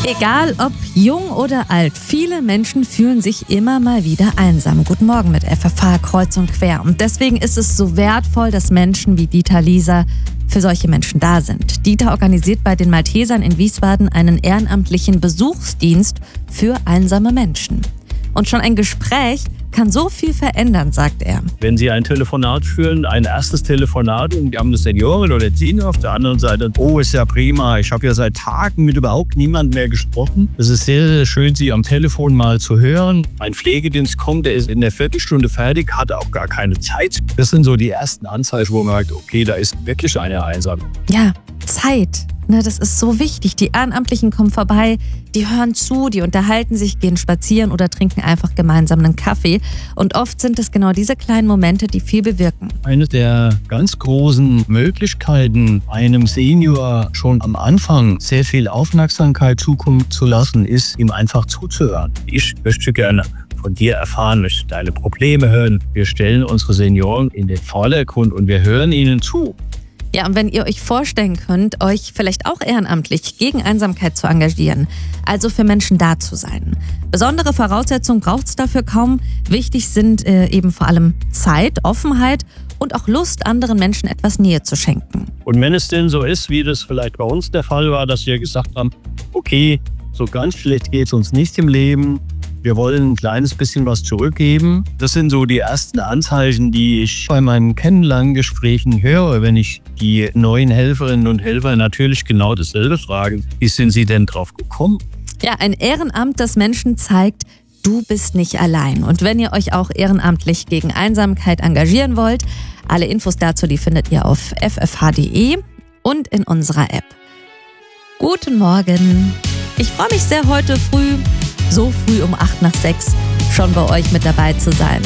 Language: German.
Egal ob jung oder alt, viele Menschen fühlen sich immer mal wieder einsam. Guten Morgen mit FFH kreuz und quer. Und deswegen ist es so wertvoll, dass Menschen wie Dieter Lieser für solche Menschen da sind. Dieter organisiert bei den Maltesern in Wiesbaden einen ehrenamtlichen Besuchsdienst für einsame Menschen. Und schon ein Gespräch kann so viel verändern, sagt er. Wenn Sie ein Telefonat führen, ein erstes Telefonat und die haben eine Seniorin oder Senior auf der anderen Seite, oh, ist ja prima, ich habe ja seit Tagen mit überhaupt niemandem mehr gesprochen. Es ist sehr, sehr schön, Sie am Telefon mal zu hören. Ein Pflegedienst kommt, der ist in der Viertelstunde fertig, hat auch gar keine Zeit. Das sind so die ersten Anzeichen, wo man sagt, okay, da ist wirklich einer einsam. Ja, Zeit. Das ist so wichtig. Die Ehrenamtlichen kommen vorbei, die hören zu, die unterhalten sich, gehen spazieren oder trinken einfach gemeinsam einen Kaffee. Und oft sind es genau diese kleinen Momente, die viel bewirken. Eine der ganz großen Möglichkeiten, einem Senior schon am Anfang sehr viel Aufmerksamkeit zukommen zu lassen, ist, ihm einfach zuzuhören. Ich möchte gerne von dir erfahren, möchte deine Probleme hören. Wir stellen unsere Senioren in den Vordergrund und wir hören ihnen zu. Ja, und wenn ihr euch vorstellen könnt, euch vielleicht auch ehrenamtlich gegen Einsamkeit zu engagieren, also für Menschen da zu sein. Besondere Voraussetzungen braucht es dafür kaum. Wichtig sind eben vor allem Zeit, Offenheit und auch Lust, anderen Menschen etwas Nähe zu schenken. Und wenn es denn so ist, wie das vielleicht bei uns der Fall war, dass wir gesagt haben, okay, so ganz schlecht geht es uns nicht im Leben, wir wollen ein kleines bisschen was zurückgeben. Das sind so die ersten Anzeichen, die ich bei meinen Kennenlerngesprächen höre, wenn ich die neuen Helferinnen und Helfer natürlich genau dasselbe frage. Wie sind sie denn drauf gekommen? Ja, ein Ehrenamt, das Menschen zeigt, du bist nicht allein. Und wenn ihr euch auch ehrenamtlich gegen Einsamkeit engagieren wollt, alle Infos dazu, die findet ihr auf ffh.de und in unserer App. Guten Morgen. Ich freue mich sehr, heute früh, so früh um 5:55, schon bei euch mit dabei zu sein.